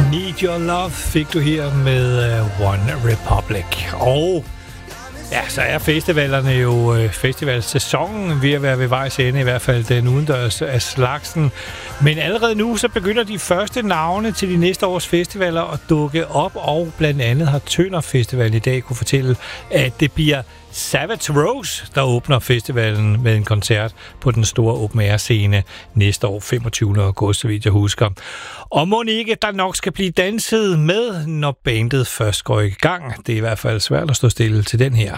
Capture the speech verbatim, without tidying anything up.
Need Your Love fik du her med uh, One Republic. Og ja, så er festivalerne jo uh, festivalsæsonen ved at være ved vejs ende, i hvert fald den udendørs af slagsen. Men allerede nu så begynder de første navne til de næste års festivaler at dukke op, og blandt andet har Tønder Festival i dag kunne fortælle, at det bliver Savage Rose, der åbner festivalen med en koncert på den store open air scene næste år, femogtyvende august, så vidt jeg husker. Og mon ikke, der nok skal blive danset med, når bandet først går i gang. Det er i hvert fald svært at stå stille til den her.